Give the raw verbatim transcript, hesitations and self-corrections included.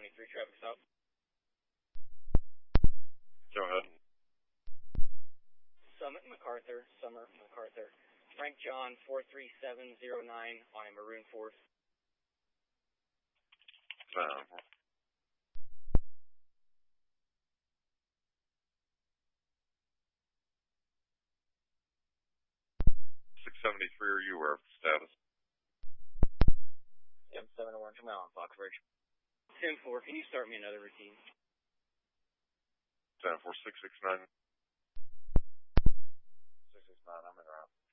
twenty-three traffic stop. Go ahead. Summit MacArthur, Summer MacArthur. Frank John four three seven zero nine on a maroon Ford. Uh, six seventy-three, are you aware of the status? Yep, seven Orange Mile on Foxbridge. ten four, can you start me another routine? ten four, six six nine. six six nine, I'm in route.